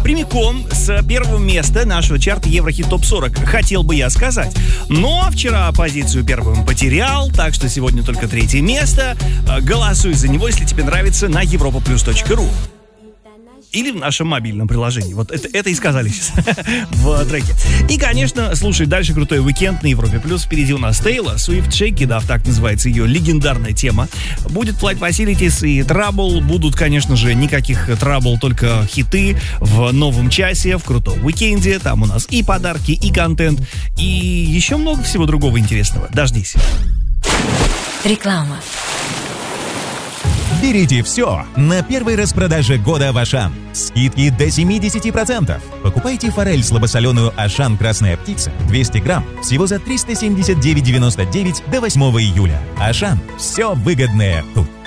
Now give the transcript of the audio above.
прямиком с первого места нашего чарта Еврохит Топ 40, хотел бы я сказать. Но вчера позицию первым потерял, так что сегодня только 3 место. Голосуй за него, если тебе нравится, на europaplus.ru. Или в нашем мобильном приложении. Вот это и сказали сейчас в треке. И, конечно, слушай дальше крутой уикенд на Европе Плюс. Впереди у нас Тейлор Свифт, Shake It Up, так называется ее легендарная тема. Будет Flight Facilities и Trouble. Будут, конечно же, никаких Trouble, только хиты в новом часе, в крутом уикенде. Там у нас и подарки, и контент, и еще много всего другого интересного. Дождись. Реклама. Берите все на первой распродаже года в Ашан. Скидки до 70%. Покупайте форель слабосоленую Ашан Красная Птица 200 грамм всего за 379,99 до 8 июля. Ашан. Все выгодное тут.